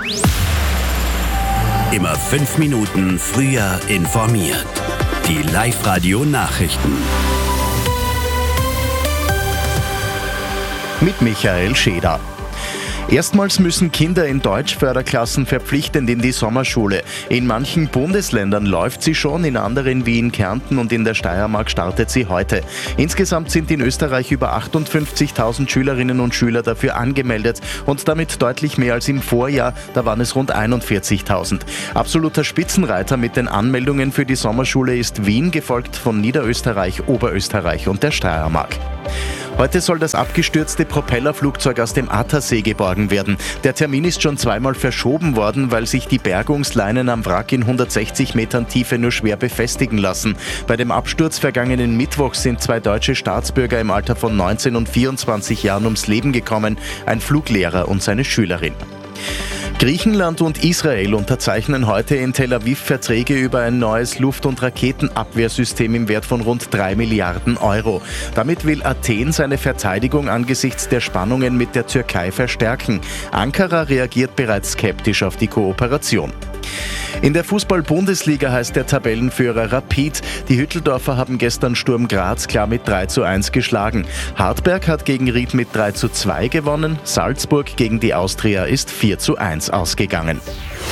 Immer 5 Minuten früher informiert. Die Live-Radio-Nachrichten. Mit Michael Scheder. Erstmals müssen Kinder in Deutschförderklassen verpflichtend in die Sommerschule. In manchen Bundesländern läuft sie schon, in anderen wie in Kärnten und in der Steiermark startet sie heute. Insgesamt sind in Österreich über 58.000 Schülerinnen und Schüler dafür angemeldet und damit deutlich mehr als im Vorjahr, da waren es rund 41.000. Absoluter Spitzenreiter mit den Anmeldungen für die Sommerschule ist Wien, gefolgt von Niederösterreich, Oberösterreich und der Steiermark. Heute soll das abgestürzte Propellerflugzeug aus dem Attersee geborgen werden. Der Termin ist schon zweimal verschoben worden, weil sich die Bergungsleinen am Wrack in 160 Metern Tiefe nur schwer befestigen lassen. Bei dem Absturz vergangenen Mittwoch sind 2 deutsche Staatsbürger im Alter von 19 und 24 Jahren ums Leben gekommen, ein Fluglehrer und seine Schülerin. Griechenland und Israel unterzeichnen heute in Tel Aviv Verträge über ein neues Luft- und Raketenabwehrsystem im Wert von rund 3 Milliarden Euro. Damit will Athen seine Verteidigung angesichts der Spannungen mit der Türkei verstärken. Ankara reagiert bereits skeptisch auf die Kooperation. In der Fußball-Bundesliga heißt der Tabellenführer Rapid. Die Hütteldorfer haben gestern Sturm Graz klar mit 3:1 geschlagen. Hartberg hat gegen Ried mit 3:2 gewonnen. Salzburg gegen die Austria ist 4:1 ausgegangen.